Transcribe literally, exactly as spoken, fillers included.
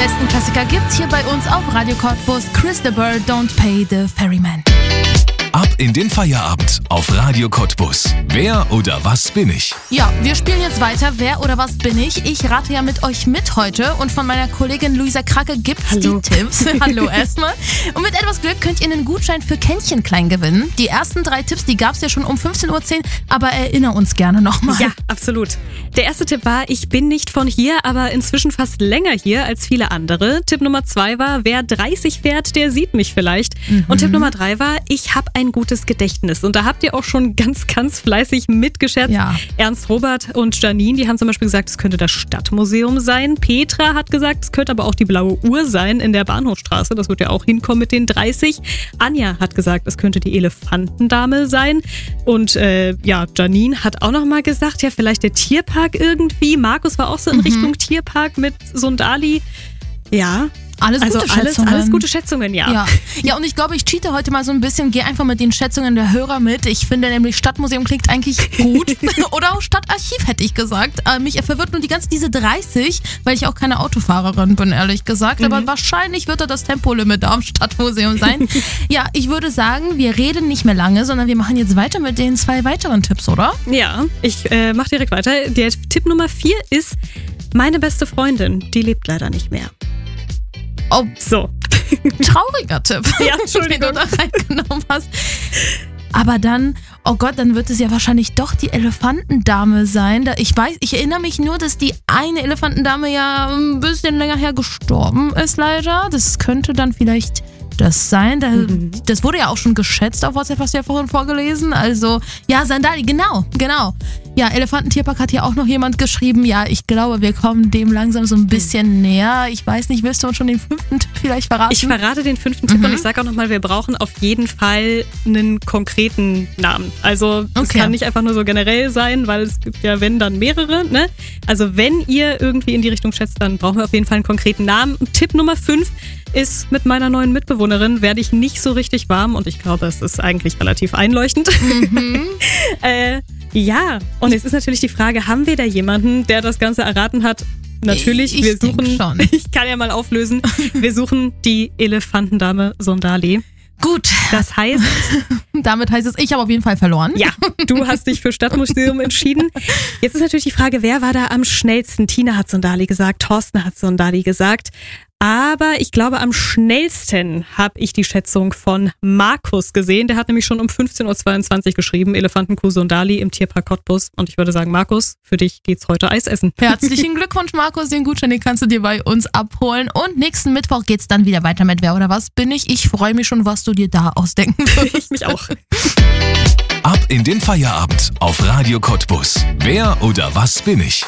besten Klassiker gibt's hier bei uns auf Radio Cottbus. Chris de Burgh, Don't Pay the Ferryman. Ab in den Feierabend auf Radio Cottbus. Wer oder was bin ich? Ja, wir spielen jetzt weiter. Wer oder was bin ich? Ich rate ja mit euch mit heute und von meiner Kollegin Luisa Krake gibt's Hallo. die Tipps. Hallo erstmal. Und mit etwas Glück könnt ihr einen Gutschein für Kännchen klein gewinnen. Die ersten drei Tipps, die gab's ja schon um fünfzehn Uhr zehn, aber erinner uns gerne nochmal. Ja, absolut. Der erste Tipp war, ich bin nicht von hier, aber inzwischen fast länger hier als viele andere. Tipp Nummer zwei war, wer dreißig fährt, der sieht mich vielleicht. Mhm. Und Tipp Nummer drei war, ich habe ein gutes Gedächtnis. Und da habt ihr auch schon ganz, ganz fleißig mitgeschätzt. Ja. Ernst Robert und Janine, die haben zum Beispiel gesagt, es könnte das Stadtmuseum sein. Petra hat gesagt, es könnte aber auch die Blaue Uhr sein in der Bahnhofstraße. Das wird ja auch hinkommen mit den dreißig. Anja hat gesagt, es könnte die Elefantendame sein. Und äh, ja, Janine hat auch noch mal gesagt, ja, vielleicht der Tierpark irgendwie. Markus war auch so in mhm. Richtung Tierpark mit Sundali. Ja. Alles also gute alles, Schätzungen. alles gute Schätzungen, ja. ja. Ja, und ich glaube, ich cheate heute mal so ein bisschen, gehe einfach mit den Schätzungen der Hörer mit. Ich finde nämlich, Stadtmuseum klingt eigentlich gut. Oder auch Stadtarchiv, hätte ich gesagt. Äh, mich verwirrt nur die ganze diese dreißig, weil ich auch keine Autofahrerin bin, ehrlich gesagt. Mhm. Aber wahrscheinlich wird da das Tempolimit da am Stadtmuseum sein. Ja, ich würde sagen, wir reden nicht mehr lange, sondern wir machen jetzt weiter mit den zwei weiteren Tipps, oder? Ja, ich äh, mache direkt weiter. Der Tipp Nummer vier ist, meine beste Freundin, die lebt leider nicht mehr. Oh, so. Trauriger Tipp, ja, Entschuldigung, den du da reingenommen hast. Aber dann, oh Gott, dann wird es ja wahrscheinlich doch die Elefantendame sein. Da, ich weiß, ich erinnere mich nur, dass die eine Elefantendame ja ein bisschen länger her gestorben ist, leider. Das könnte dann vielleicht das sein. Da, mhm. Das wurde ja auch schon geschätzt auf WhatsApp, hast du ja vorhin vorgelesen. Also, ja, Sandali, genau, genau. Ja, Elefantentierpark hat ja auch noch jemand geschrieben. Ja, ich glaube, wir kommen dem langsam so ein bisschen näher. Ich weiß nicht, willst du uns schon den fünften Tipp vielleicht verraten? Ich verrate den fünften Tipp mhm. und ich sage auch nochmal, wir brauchen auf jeden Fall einen konkreten Namen. Also es okay. kann nicht einfach nur so generell sein, weil es gibt ja, wenn, dann mehrere. Ne? Also wenn ihr irgendwie in die Richtung schätzt, dann brauchen wir auf jeden Fall einen konkreten Namen. Tipp Nummer fünf ist, mit meiner neuen Mitbewohnerin werde ich nicht so richtig warm und ich glaube, es ist eigentlich relativ einleuchtend. Mhm. äh, Ja, und jetzt ist natürlich die Frage, haben wir da jemanden, der das Ganze erraten hat? Natürlich, ich wir suchen, schon. ich kann ja mal auflösen, wir suchen die Elefantendame Sundali. Gut. Das heißt... Damit heißt es, ich habe auf jeden Fall verloren. Ja, du hast dich für Stadtmuseum entschieden. Jetzt ist natürlich die Frage, wer war da am schnellsten? Tina hat Sundali gesagt, Thorsten hat Sundali gesagt. Aber ich glaube, am schnellsten habe ich die Schätzung von Markus gesehen. Der hat nämlich schon um fünfzehn Uhr zweiundzwanzig geschrieben, Elefantenkuh Sundali im Tierpark Cottbus. Und ich würde sagen, Markus, für dich geht's heute Eis essen. Herzlichen Glückwunsch, Markus. Den Gutschein, den kannst du dir bei uns abholen. Und nächsten Mittwoch geht's dann wieder weiter mit Wer oder was bin ich. Ich freue mich schon, was du dir da ausdenken wirst. Ich mich auch. Ab in den Feierabend auf Radio Cottbus. Wer oder was bin ich?